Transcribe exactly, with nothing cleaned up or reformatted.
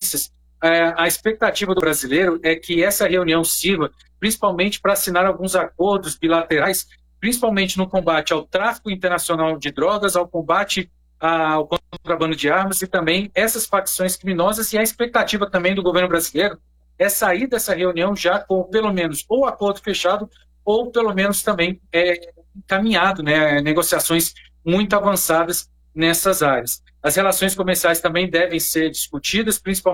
consequências, é, a expectativa do brasileiro é que essa reunião sirva principalmente para assinar alguns acordos bilaterais, principalmente no combate ao tráfico internacional de drogas, ao combate ao contrabando de armas e também essas facções criminosas. E a expectativa também do governo brasileiro é sair dessa reunião já com pelo menos ou acordo fechado ou pelo menos também é, encaminhado, né, negociações muito avançadas nessas áreas. As relações comerciais também devem ser discutidas, principalmente